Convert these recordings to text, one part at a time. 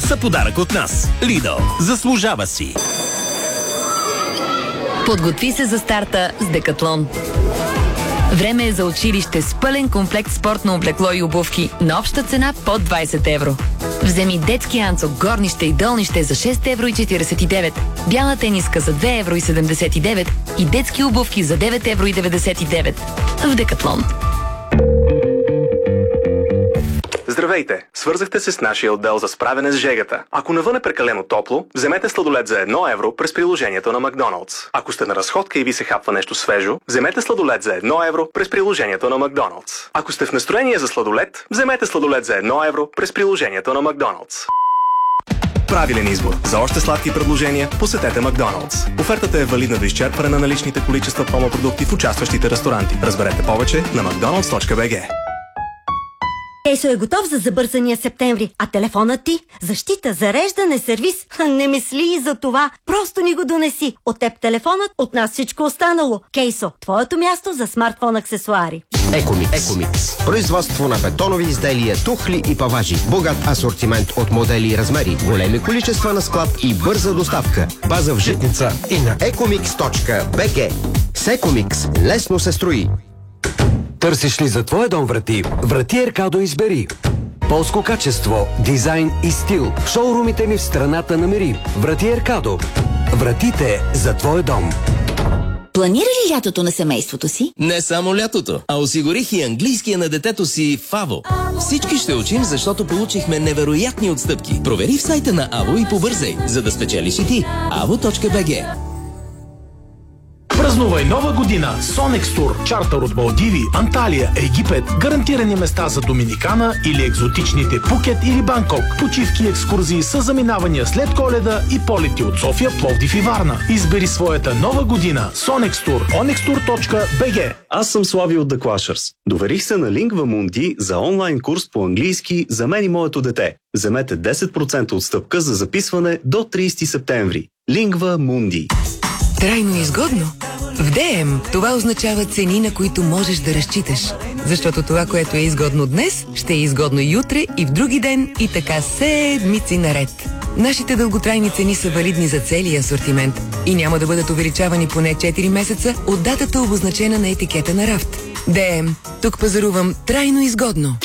са подарък от нас. Lidl. Заслужава си. Подготви се за старта с Декатлон. Време е за училище с пълен комплект спортно облекло и обувки на обща цена под 20 евро. Вземи детски анцук, горнище и долнище за 6,49 евро, бяла тениска за 2,79 евро и детски обувки за 9,99 евро. В Декатлон. Здравейте! Свързахте се с нашия отдел за справяне с жегата. Ако навън е прекалено топло, вземете сладолед за 1 евро през приложението на Макдоналдс. Ако сте на разходка и ви се хапва нещо свежо, вземете сладолед за 1 евро през приложението на Макдоналдс. Ако сте в настроение за сладолед, вземете сладолед за 1 евро през приложението на Макдоналдс. Правилен избор. За още сладки предложения посетете Макдоналдс. Офертата е валидна до изчерпване на наличните количества промо-продукти в участващите ресторанти. Разберете повече на mcdonalds.bg. Кейсо е готов за забързания септември, а телефонът ти – защита, зареждане, сервис. Не мисли и за това. Просто ни го донеси. От теб телефонът, от нас всичко останало. Кейсо – твоето място за смартфон аксесуари. Екомикс. Производство на бетонови изделия, тухли и паважи. Богат асортимент от модели и размери. Големи количества на склад и бърза доставка. База в Житница и на ecomix.bg. С Екомикс лесно се строи. Търсиш ли за твоя дом врати? Врати Еркадо избери. Полско качество, дизайн и стил. В шоурумите ни в страната намери. Врати Еркадо. Вратите за твоя дом. Планира ли лятото на семейството си? Не само лятото, а осигурих и английския на детето си в АВО. Всички ще учим, защото получихме невероятни отстъпки. Провери в сайта на АВО и побързай, за да спечелиш и ти. avo.bg. Празнувай нова година с Sonex Tour. Чартър от Малдиви, Анталия, Египет, гарантирани места за Доминикана или екзотичните Пукет или Банкок. Почивки и екскурзии с заминавания след Коледа и полети от София, Пловдив и Варна. Избери своята нова година. Sonex Tour. onextour.bg. Аз съм Слави от The Clashers. Доверих се на Lingva Mundi за онлайн курс по английски за мен и моето дете. Вземете 10% отстъпка за записване до 30 септември. Lingva Mundi. Трайно изгодно? В ДМ това означава цени, на които можеш да разчиташ. Защото това, което е изгодно днес, ще е изгодно и утре, и в други ден, и така седмици наред. Нашите дълготрайни цени са валидни за целия асортимент и няма да бъдат увеличавани поне 4 месеца от датата, обозначена на етикета на рафт. ДМ. Тук пазарувам трайно изгодно.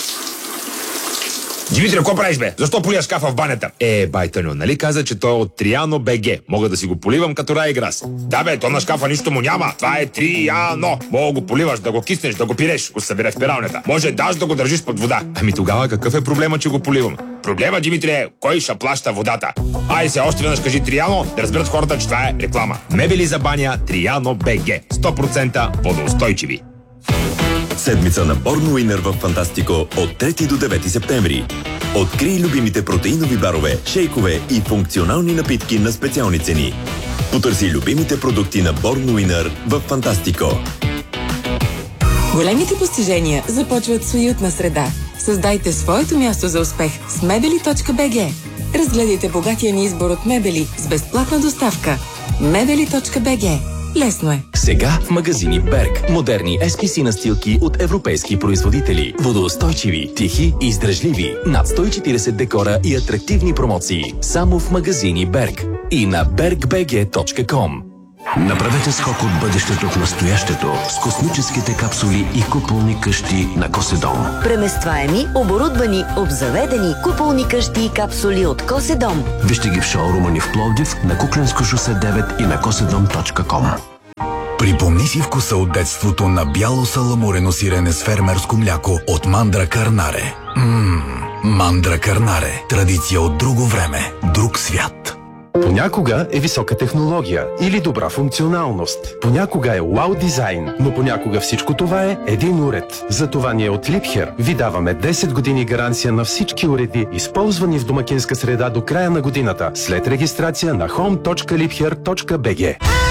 Димитри, какво правиш, бе? Защо полия шкафа в банята? Байтаню, нали каза, че той е от Триано БГ. Мога да си го поливам като Райграс. Да, бе, то на шкафа нищо му няма. Това е Триано. Мога го поливаш, да го киснеш, да го пиреш, го събираш в пиралнята. Може даже да го държиш под вода. Ами тогава какъв е проблема, че го поливам? Проблема, Димитри, е кой ще плаща водата. Ай се, още веднъж кажи Триано, да разберат хората, че това е реклама. Мебели за баня Триано БГ. 100% водоустойчиви. Седмица на Born Winner в Фантастико от 3 до 9 септември. Открий любимите протеинови барове, шейкове и функционални напитки на специални цени. Потърси любимите продукти на Born Winner в Фантастико. Големите постижения започват с уютна среда. Създайте своето място за успех с mebeli.bg. Разгледайте богатия ни избор от мебели с безплатна доставка. mebeli.bg. Лесно е. Сега в магазини Берг. Модерни SPC настилки от европейски производители. Водоустойчиви, тихи и издръжливи. Над 140 декора и атрактивни промоции. Само в магазини Берг. И на bergbg.com. Направете скок от бъдещето в настоящето с космическите капсули и куполни къщи на Коседом. Преместваеми, оборудвани, обзаведени куполни къщи и капсули от Коседом. Вижте ги в шоурума ни в Пловдив, на Куклensко шосе 9 и на kosedom.com. Припомни си вкуса от детството на бяло саламурено сирене с фермерско мляко от Мандра Карнаре. Мандра Карнаре. Традиция от друго време, друг свят. Понякога е висока технология или добра функционалност. Понякога е вау дизайн, но понякога всичко това е един уред. Затова ние от Liebherr ви даваме 10 години гаранция на всички уреди, използвани в домакинска среда до края на годината, след регистрация на home.liebherr.bg.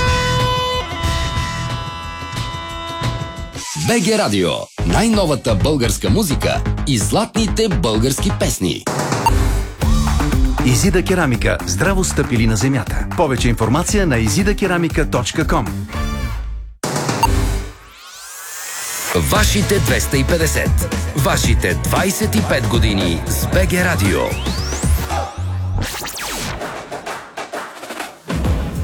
БГ Радио. Най-новата българска музика и златните български песни. Изида керамика. Здраво стъпили на земята. Повече информация на izidakeramika.com. Вашите 250. Вашите 25 години с БГ Радио.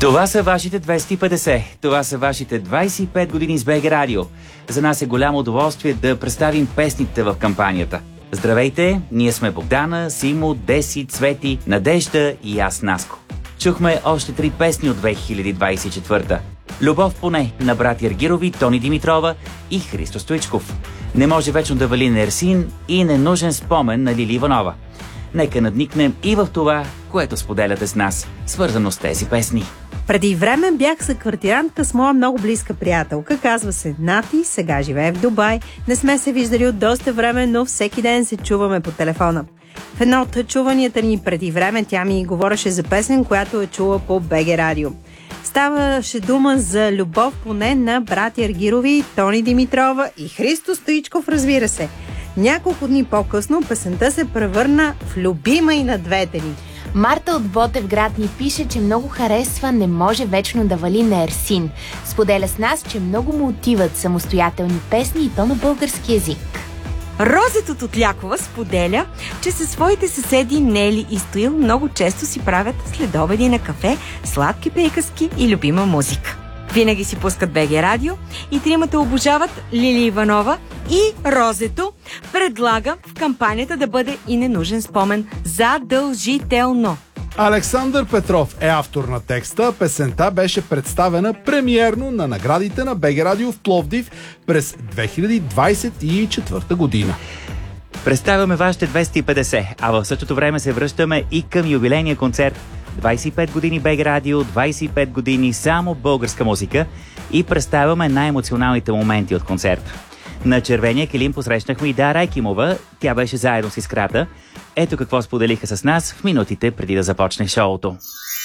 Това са вашите 250. Това са вашите 25 години с БГ Радио. За нас е голямо удоволствие да представим песните в кампанията. Здравейте, ние сме Богдана, Симо, Деси, Цвети, Надежда и аз, Наско. Чухме още 3 песни от 2024. Любов поне на братя Аргирови, Тони Димитрова и Христо Стоичков. Не може вечно да вали Нерсин и Ненужен спомен на Лили Иванова. Нека надникнем и в това, което споделяте с нас, свързано с тези песни. Преди време бях съквартирантка с моя много близка приятелка. Казва се Нати, сега живее в Дубай. Не сме се виждали от доста време, но всеки ден се чуваме по телефона. В едно от чуванията ни преди време тя ми говореше за песен, която е чула по БГ Радио. Ставаше дума за Любов поне на братя Аргирови, Тони Димитрова и Христо Стоичков, разбира се. Няколко дни по-късно песента се превърна в любима и на двете ни. Марта от Ботевград ни пише, че много харесва "Не може вечно да вали" на Ерсин. Споделя с нас, че много му отиват самостоятелни песни и то на български език. Розет от Лякова споделя, че със своите съседи Нели и Стоил много често си правят следобеди на кафе, сладки приказки и любима музика. Винаги си пускат БГ Радио и тримата обожават Лили Иванова, и Розето предлага в кампанията да бъде и Ненужен спомен задължително. Александър Петров е автор на текста. Песента беше представена премиерно на наградите на БГ Радио в Пловдив през 2024 година. Представяме вашите 250, а в същото време се връщаме и към юбилейния концерт. 25 години БГ Радио, 25 години само българска музика и представяме най-емоционалните моменти от концерта. На червения килим посрещнахме и Дара Екимова. Тя беше заедно с Искрата. Ето какво споделиха с нас в минутите преди да започне шоуто.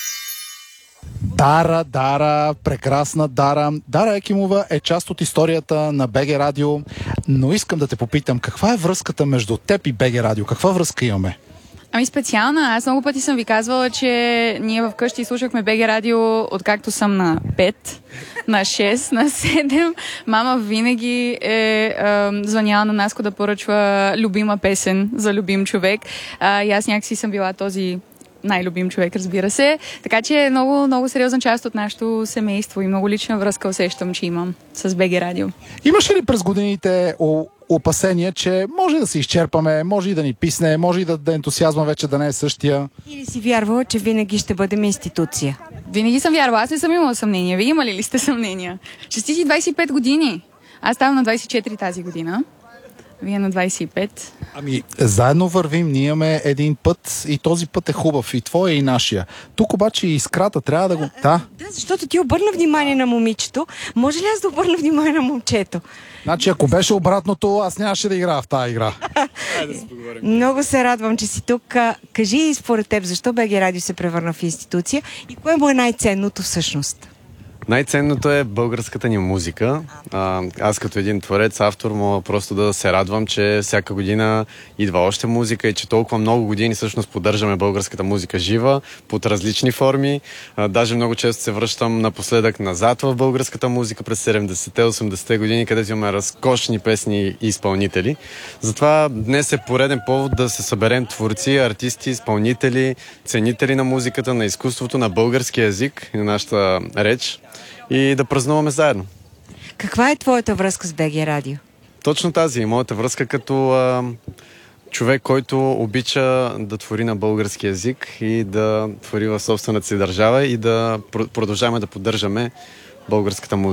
Дара, прекрасна Дара. Дара Екимова е част от историята на БГ Радио, но искам да те попитам, каква е връзката между теб и БГ Радио? Каква връзка имаме? Ами специална. Аз много пъти съм ви казвала, че ние вкъщи слушахме БГ Радио откакто съм на 5, на 6, на 7. Мама винаги е звъняла на Наско да поръчва любима песен за любим човек. И аз някакси съм била този най-любим човек, разбира се. Така че е много, много сериозна част от нашето семейство и много лична връзка усещам, че имам с БГ Радио. Имаш ли през годините опасения, че може да се изчерпаме, може и да ни писне, може и да ентусиазма вече да не е същия? Или си вярвала, че винаги ще бъдем институция? Винаги съм вярвала. Аз не съм имала съмнения. Вие имали ли сте съмнения? Честити 25 години. Аз ставам на 24 тази година. Вие на 25. Ами, заедно вървим, ние имаме един път и този път е хубав, и твоя, и нашия. Тук обаче и Искрата трябва да го... Да, защото ти обърна внимание на момичето. Може ли аз да обърна внимание на момчето? Значи, ако беше обратното, аз нямаше да играя в тази игра. Много се радвам, че си тук. Кажи според теб, защо БГ Радио се превърна в институция и кое му е най-ценното всъщност? Най-ценното е българската ни музика. Аз като един творец, автор, мога просто да се радвам, че всяка година идва още музика и че толкова много години всъщност поддържаме българската музика жива под различни форми. Даже много често се връщам напоследък назад в българската музика през 70-те, 80-те години, където имаме разкошни песни и изпълнители. Затова днес е пореден повод да се съберем творци, артисти, изпълнители, ценители на музиката, на изкуството, на българския език и на нашата реч и да празнуваме заедно. Каква е твоята връзка с БГ Радио? Точно тази. Моята връзка като човек, който обича да твори на български език и да твори в собствената си държава и да продължаваме да поддържаме българската музика.